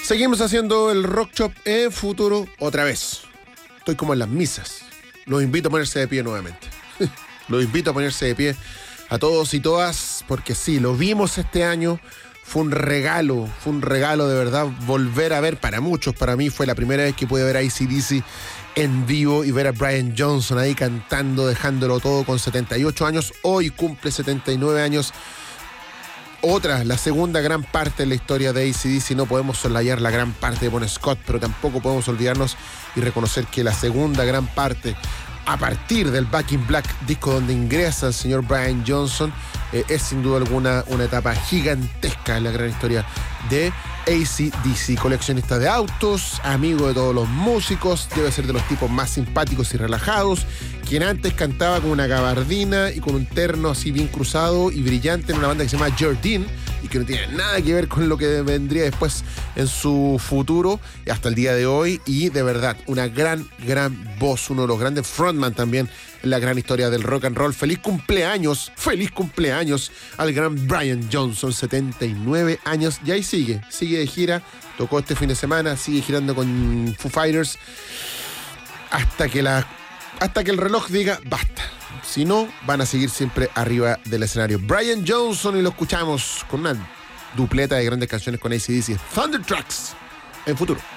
Seguimos haciendo el Rock Shop en Futuro otra vez. Estoy como en las misas. Los invito a ponerse de pie nuevamente. Los invito a ponerse de pie a todos y todas, porque sí, lo vimos este año. Fue un regalo de verdad volver a ver, para muchos, para mí fue la primera vez que pude ver a AC/DC en vivo y ver a Brian Johnson ahí cantando, dejándolo todo con 78 años. Hoy cumple 79 años. La segunda gran parte de la historia de AC/DC. No podemos soslayar la gran parte de Bon Scott, pero tampoco podemos olvidarnos y reconocer que la segunda gran parte, a partir del Back in Black, disco donde ingresa el señor Brian Johnson, es sin duda alguna una etapa gigantesca en la gran historia de AC/DC. Coleccionista de autos, amigo de todos los músicos, debe ser de los tipos más simpáticos y relajados, quien antes cantaba con una gabardina y con un terno así bien cruzado y brillante en una banda que se llama Jardine, y que no tiene nada que ver con lo que vendría después en su futuro hasta el día de hoy. Y de verdad, una gran voz, uno de los grandes frontman también en la gran historia del rock and roll. Feliz cumpleaños al gran Brian Johnson, 79 años, y ahí sigue de gira. Tocó este fin de semana, sigue girando con Foo Fighters hasta que el reloj diga basta. Si no, van a seguir siempre arriba del escenario. Brian Johnson, y lo escuchamos con una dupleta de grandes canciones con AC/DC, Thunder Tracks, en Futuro.